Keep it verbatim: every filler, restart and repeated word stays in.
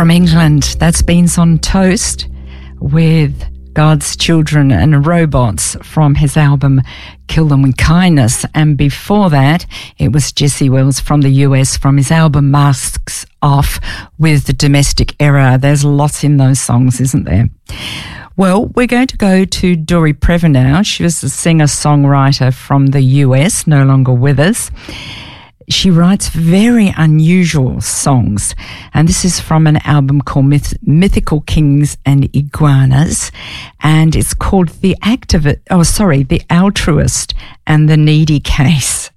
from England, that's Beans on Toast with God's Children and Robots from his album Kill Them With Kindness. And before that, it was Jesse Wells from the U S from his album Masks Off with the Domestic Era. There's lots in those songs, isn't there? Well, we're going to go to Dori Previn now. She was a singer-songwriter from the U S, no longer with us. She writes very unusual songs, and this is from an album called Myth- Mythical Kings and Iguanas, and it's called The Activist, oh, sorry, The Altruist and the Needy Case.